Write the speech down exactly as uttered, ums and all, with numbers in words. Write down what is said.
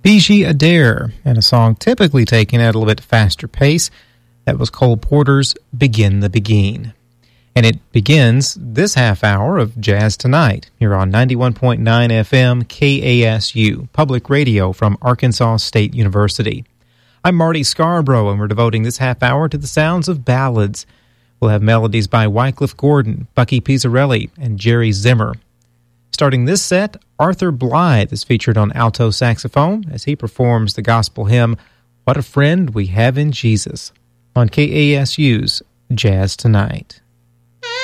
Bijie Adair, and a song typically taken at a little bit faster pace. That was Cole Porter's Begin the Begin. And it begins this half hour of Jazz Tonight here on ninety-one point nine F M K A S U, public radio from Arkansas State University. I'm Marty Scarborough, and we're devoting this half hour to the sounds of ballads. We'll have melodies by Wycliffe Gordon, Bucky Pizzarelli, and Jerry Zimmer. Starting this set, Arthur Blythe is featured on alto saxophone as he performs the gospel hymn, What a Friend We Have in Jesus, on K A S U's Jazz Tonight.